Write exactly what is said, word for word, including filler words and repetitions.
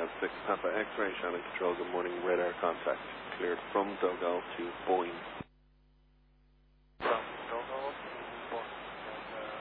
India six Papa X-ray, Shannon Control, good morning, radar contact cleared from Dogal to Boeing